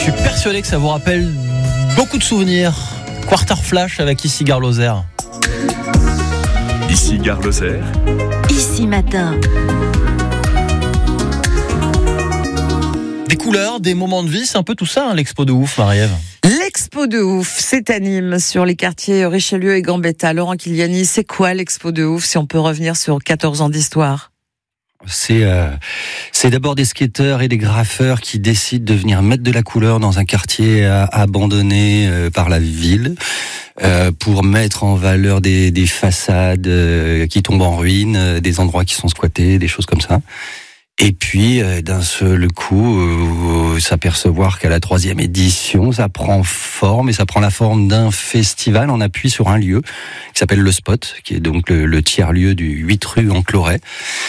suis persuadé que ça vous rappelle beaucoup de souvenirs. Quarter Flash avec Ici Gare Lozère. Ici Gare Lozère. Ici Matin. Des couleurs, des moments de vie, c'est un peu tout ça, l'expo de ouf, Marie-Ève. L'expo de ouf, c'est à Nîmes, sur les quartiers Richelieu et Gambetta. Laurent Kiliani, c'est quoi l'expo de ouf, si on peut revenir sur 14 ans d'histoire? C'est d'abord des skateurs et des graffeurs qui décident de venir mettre de la couleur dans un quartier abandonné par la ville, pour mettre en valeur des façades qui tombent en ruine, des endroits qui sont squattés, des choses comme ça. Et puis, d'un seul coup, s'apercevoir qu'à la 3e édition, ça prend forme, et ça prend la forme d'un festival en appui sur un lieu qui s'appelle Le Spot, qui est donc le tiers-lieu du 8 rue Encloret.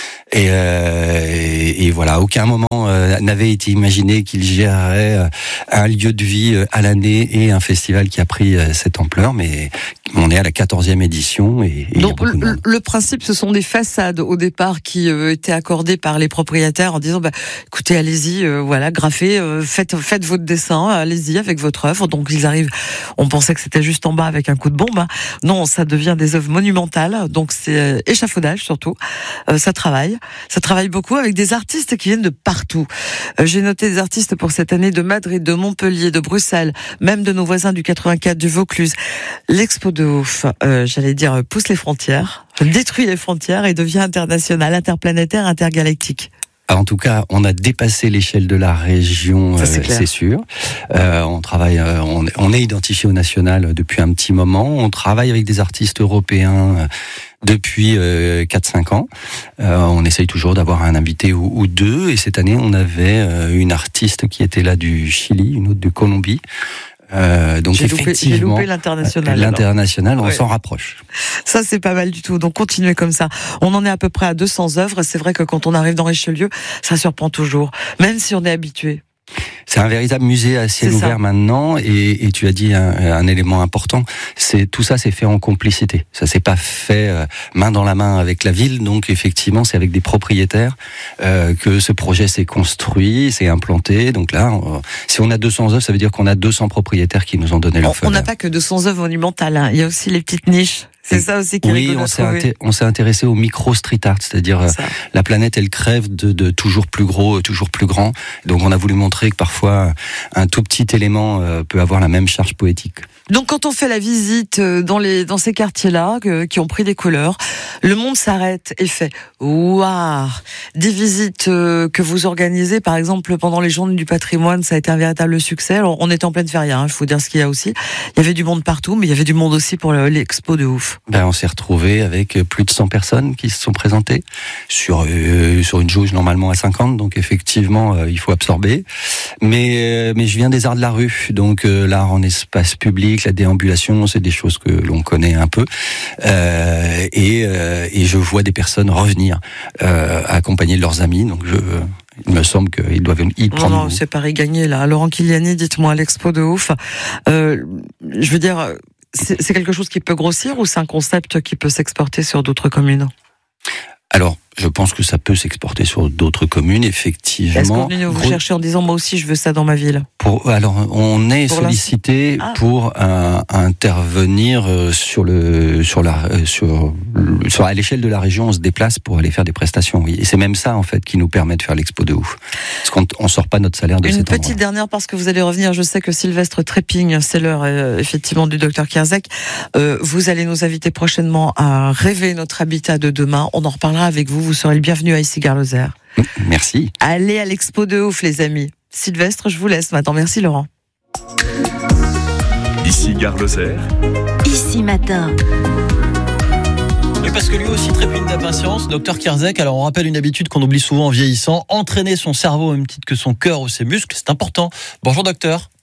Et voilà, aucun moment n'avait été imaginé qu'il gérerait un lieu de vie à l'année et un festival qui a pris cette ampleur, mais on est à la 14e édition et donc le principe, ce sont des façades au départ qui étaient accordées par les propriétaires en disant écoutez, allez-y, voilà, graffez, faites votre dessin, allez-y avec votre œuvre. Donc ils arrivent, on pensait que c'était juste en bas avec un coup de bombe. Non, ça devient des œuvres monumentales, donc c'est échafaudage surtout, ça travaille beaucoup avec des artistes qui viennent de partout. J'ai noté des artistes pour cette année de Madrid, de Montpellier, de Bruxelles, même de nos voisins du 84, du Vaucluse. L'expo de ouf, j'allais dire, pousse les frontières, détruit les frontières et devient internationale, interplanétaire, intergalactique. En tout cas, on a dépassé l'échelle de la région, c'est sûr. On travaille, on est identifié au national depuis un petit moment. On travaille avec des artistes européens depuis 4-5 ans. On essaye toujours d'avoir un invité ou deux. Et cette année, on avait une artiste qui était là du Chili, une autre de Colombie. Donc j'ai loupé l'international. L'international, on ouais. s'en rapproche. Ça, c'est pas mal du tout. Donc continuez comme ça. On en est à peu près à 200 œuvres. C'est vrai que quand on arrive dans Richelieu, ça surprend toujours, même si on est habitué. C'est un véritable musée à ciel ouvert maintenant, et tu as dit un élément important. Tout ça, c'est fait en complicité. Ça s'est pas fait main dans la main avec la ville. Donc effectivement, c'est avec des propriétaires que ce projet s'est construit, s'est implanté. Donc là, si on a 200 œuvres, ça veut dire qu'on a 200 propriétaires qui nous ont donné leur feu. On n'a pas que 200 œuvres monumentales. Hein. Il y a aussi les petites niches. C'est ça aussi qui est rigolo. Oui, on s'est intéressé au micro street art, c'est-à-dire la planète, elle crève de toujours plus gros, toujours plus grand. Donc on a voulu montrer que parfois un tout petit élément peut avoir la même charge poétique. Donc quand on fait la visite dans ces quartiers-là qui ont pris des couleurs, le monde s'arrête et fait waouh. Des visites que vous organisez, par exemple pendant les Journées du Patrimoine, ça a été un véritable succès. Alors on était en pleine feria, il faut dire ce qu'il y a aussi. Il y avait du monde partout, mais il y avait du monde aussi pour l'expo de ouf. On s'est retrouvé avec plus de 100 personnes qui se sont présentées sur une jauge normalement à 50, donc effectivement il faut absorber. Mais je viens des arts de la rue, donc l'art en espace public, la déambulation, c'est des choses que l'on connaît un peu, et je vois des personnes revenir accompagnées de leurs amis, donc il me semble qu'ils doivent y prendre. Non, c'est Paris gagné là. Laurent Kiliani, dites-moi, l'expo de ouf, je veux dire, c'est quelque chose qui peut grossir ou c'est un concept qui peut s'exporter sur d'autres communes? Alors, je pense que ça peut s'exporter sur d'autres communes, effectivement. Est-ce qu'on vient vous chercher en disant moi aussi je veux ça dans ma ville? Alors, on est sollicité pour intervenir à l'échelle de la région. On se déplace pour aller faire des prestations. Oui. Et c'est même ça en fait qui nous permet de faire l'expo de ouf, parce qu'on sort pas notre salaire de cet endroit. Une petite dernière, parce que vous allez revenir. Je sais que Sylvestre Trépigne, c'est l'heure effectivement du docteur Kierzek. Vous allez nous inviter prochainement à rêver notre habitat de demain. On en reparlera avec vous. Vous serez le bienvenu à Ici Gare Lozère. Merci. Allez à l'expo de ouf, les amis. Sylvestre, je vous laisse maintenant. Merci Laurent. Ici Gare Lozère. Ici Matin. Oui, parce que lui aussi trépigne d'impatience, docteur Kierzek. Alors on rappelle une habitude qu'on oublie souvent en vieillissant, entraîner son cerveau au même titre que son cœur ou ses muscles, c'est important. Bonjour docteur.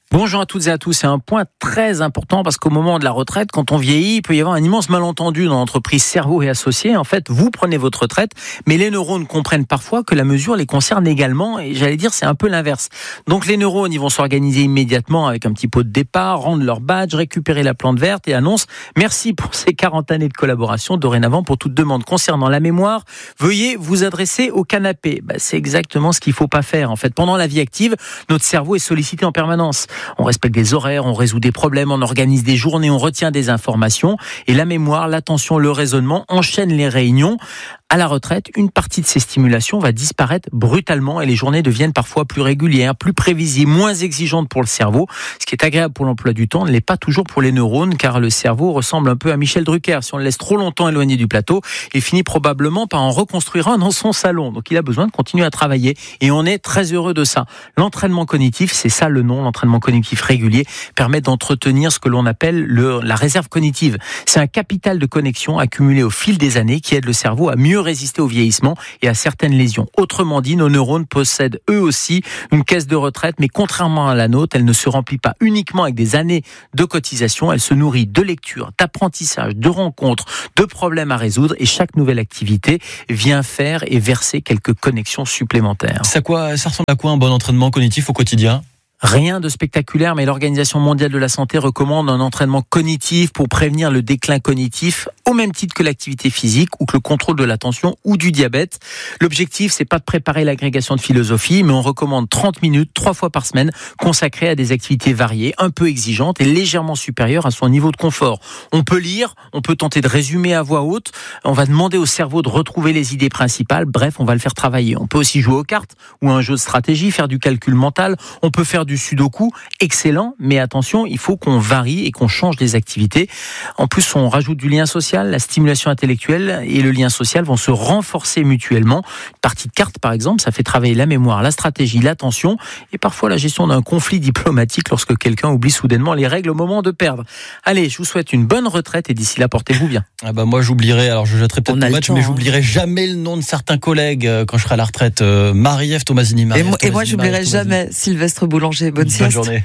Bonjour à toutes et à tous, c'est un point très important parce qu'au moment de la retraite, quand on vieillit, il peut y avoir un immense malentendu dans l'entreprise cerveau et associés. En fait, vous prenez votre retraite, mais les neurones comprennent parfois que la mesure les concerne également et j'allais dire c'est un peu l'inverse. Donc les neurones, ils vont s'organiser immédiatement avec un petit pot de départ, rendre leur badge, récupérer la plante verte et annoncent « Merci pour ces 40 années de collaboration. Dorénavant, pour toute demande concernant la mémoire, veuillez vous adresser au canapé. » C'est exactement ce qu'il ne faut pas faire. En fait, pendant la vie active, notre cerveau est sollicité en permanence. On respecte les horaires, on résout des problèmes, on organise des journées, on retient des informations. Et la mémoire, l'attention, le raisonnement enchaînent les réunions. À la retraite, une partie de ces stimulations va disparaître brutalement et les journées deviennent parfois plus régulières, plus prévisibles, moins exigeantes pour le cerveau. Ce qui est agréable pour l'emploi du temps ne l'est pas toujours pour les neurones car le cerveau ressemble un peu à Michel Drucker. Si on le laisse trop longtemps éloigné du plateau, il finit probablement par en reconstruire un dans son salon. Donc il a besoin de continuer à travailler et on est très heureux de ça. L'entraînement cognitif, c'est ça le nom, l'entraînement cognitif régulier permet d'entretenir ce que l'on appelle la réserve cognitive. C'est un capital de connexion accumulé au fil des années qui aide le cerveau à mieux résister au vieillissement et à certaines lésions. Autrement dit, nos neurones possèdent eux aussi une caisse de retraite, mais contrairement à la nôtre, elle ne se remplit pas uniquement avec des années de cotisation, elle se nourrit de lecture, d'apprentissage, de rencontres, de problèmes à résoudre et chaque nouvelle activité vient faire et verser quelques connexions supplémentaires. Ça ressemble à quoi un bon entraînement cognitif au quotidien ? Rien de spectaculaire, mais l'Organisation mondiale de la santé recommande un entraînement cognitif pour prévenir le déclin cognitif, au même titre que l'activité physique ou que le contrôle de l'attention ou du diabète. L'objectif, c'est pas de préparer l'agrégation de philosophie, mais on recommande 30 minutes, 3 fois par semaine, consacrées à des activités variées, un peu exigeantes et légèrement supérieures à son niveau de confort. On peut lire, on peut tenter de résumer à voix haute, on va demander au cerveau de retrouver les idées principales, bref, on va le faire travailler. On peut aussi jouer aux cartes ou à un jeu de stratégie, faire du calcul mental, on peut faire du sudoku, excellent, mais attention, il faut qu'on varie et qu'on change des activités. En plus, on rajoute du lien social, la stimulation intellectuelle et le lien social vont se renforcer mutuellement. Une partie de cartes, par exemple, ça fait travailler la mémoire, la stratégie, l'attention et parfois la gestion d'un conflit diplomatique lorsque quelqu'un oublie soudainement les règles au moment de perdre. Allez, je vous souhaite une bonne retraite et d'ici là, portez-vous bien. Moi, j'oublierai, alors je jetterai peut-être mon match, mais j'oublierai jamais le nom de certains collègues quand je serai à la retraite. Marie-Ève Tomasini. Et moi, j'oublierai jamais Sylvestre Boulanger. Bonne sieste. Journée.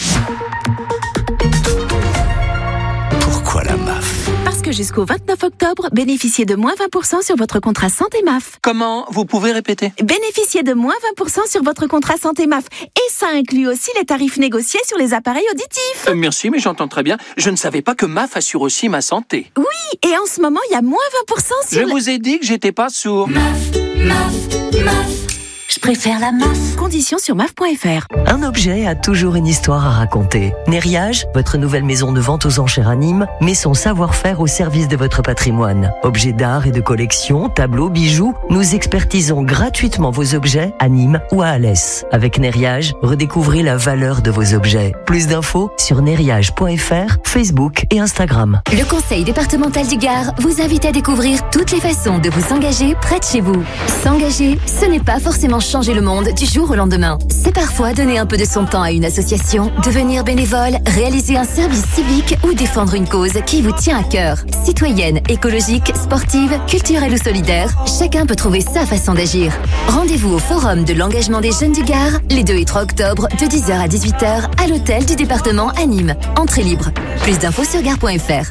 Pourquoi la MAF ? Parce que jusqu'au 29 octobre, bénéficiez de moins 20% sur votre contrat santé MAF. Comment ? Vous pouvez répéter ? Bénéficiez de moins 20% sur votre contrat santé MAF. Et ça inclut aussi les tarifs négociés sur les appareils auditifs. Merci, mais j'entends très bien. Je ne savais pas que MAF assure aussi ma santé. Oui, et en ce moment, il y a moins 20% sur Je vous ai dit que j'étais pas sourd. MAF. Je préfère la MAF. Conditions sur MAF.fr. Un objet a toujours une histoire à raconter. Nériage, votre nouvelle maison de vente aux enchères à Nîmes, met son savoir-faire au service de votre patrimoine. Objets d'art et de collection, tableaux, bijoux, nous expertisons gratuitement vos objets à Nîmes ou à Alès. Avec Nériage, redécouvrez la valeur de vos objets. Plus d'infos sur nériage.fr, Facebook et Instagram. Le Conseil départemental du Gard vous invite à découvrir toutes les façons de vous engager près de chez vous. S'engager, ce n'est pas forcément changer le monde du jour au lendemain. C'est parfois donner un peu de son temps à une association, devenir bénévole, réaliser un service civique ou défendre une cause qui vous tient à cœur. Citoyenne, écologique, sportive, culturelle ou solidaire, chacun peut trouver sa façon d'agir. Rendez-vous au Forum de l'engagement des jeunes du Gard, les 2 et 3 octobre, de 10h à 18h, à l'hôtel du département à Nîmes. Entrée libre. Plus d'infos sur gare.fr.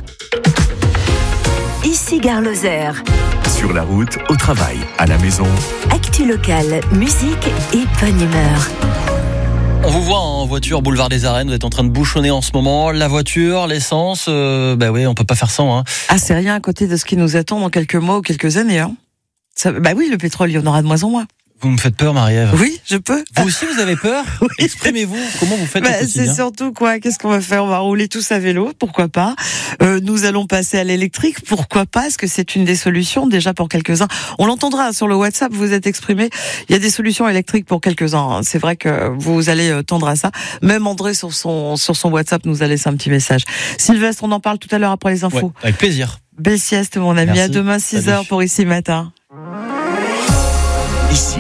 Ici Gare Lozère. Sur la route, au travail, à la maison. Actu locale, musique et bonne humeur. On vous voit en voiture, boulevard des Arènes, vous êtes en train de bouchonner en ce moment. La voiture, l'essence, oui, on peut pas faire sans. Ah, c'est rien à côté de ce qui nous attend dans quelques mois ou quelques années. Oui, le pétrole, il y en aura de moins en moins. Vous me faites peur, Marie-Ève. Oui, je peux. Vous aussi, vous avez peur ? Oui. Exprimez-vous. Comment vous faites au quotidien ? C'est surtout quoi ? Qu'est-ce qu'on va faire ? On va rouler tous à vélo, pourquoi pas ? Nous allons passer à l'électrique, pourquoi pas ? Est-ce que c'est une des solutions déjà pour quelques-uns ? On l'entendra sur le WhatsApp, vous êtes exprimé. Il y a des solutions électriques pour quelques-uns. C'est vrai que vous allez tendre à ça. Même André sur son WhatsApp nous a laissé un petit message. Sylvestre, on en parle tout à l'heure après les infos. Ouais, avec plaisir. Belle sieste, mon ami. Merci. À demain 6h pour Ici Matin. Ici.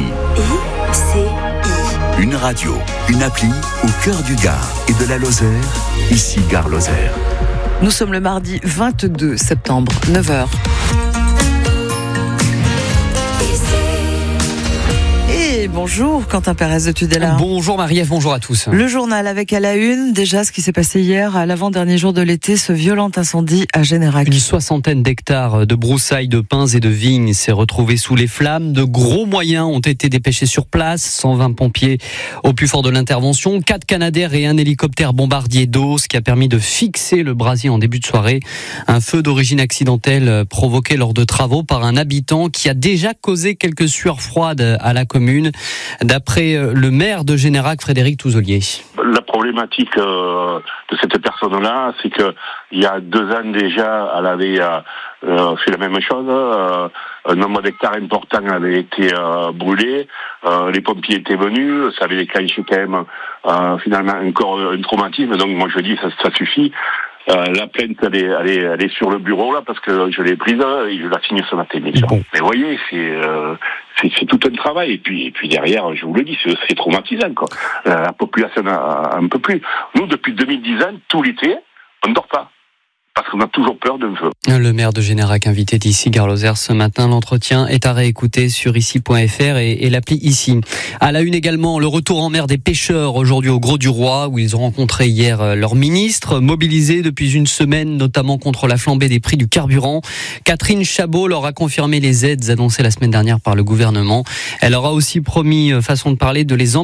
Une radio, une appli au cœur du Gard et de la Lozère. Ici Gare Lozère. Nous sommes le mardi 22 septembre, 9h. Et Bonjour Quentin Pérez de Tudela. Bonjour Marie-Ève, bonjour à tous. Le journal avec à la une, déjà ce qui s'est passé hier à l'avant-dernier jour de l'été, ce violent incendie à Générac. Une 60aine d'hectares de broussailles, de pins et de vignes s'est retrouvée sous les flammes. De gros moyens ont été dépêchés sur place, 120 pompiers au plus fort de l'intervention, 4 Canadair et un hélicoptère bombardier d'eau, ce qui a permis de fixer le brasier en début de soirée. Un feu d'origine accidentelle provoqué lors de travaux par un habitant qui a déjà causé quelques sueurs froides à la commune, d'après le maire de Générac, Frédéric Touzolier. La problématique de cette personne-là, c'est que il y a 2 ans déjà, elle avait fait la même chose. Un nombre d'hectares important avait été brûlé. Les pompiers étaient venus. Ça avait déclenché quand même finalement encore un traumatisme. Donc moi je dis ça suffit. La plainte elle est sur le bureau là parce que je l'ai prise et je la signe ce matin. Bon. Mais vous voyez, c'est tout un travail et puis derrière, je vous le dis, c'est traumatisant quoi. La population un peu plus. Nous depuis 2010 ans, tout l'été, on ne dort pas. Parce qu'on a toujours peur d'un feu. Le maire de Générac invité d'ici Gare Lozère ce matin. L'entretien est à réécouter sur ici.fr et l'appli ici. À la une également, le retour en mer des pêcheurs aujourd'hui au Gros du Roi où ils ont rencontré hier leur ministre, mobilisé depuis une semaine notamment contre la flambée des prix du carburant. Catherine Chabot leur a confirmé les aides annoncées la semaine dernière par le gouvernement. Elle leur a aussi promis, façon de parler, de les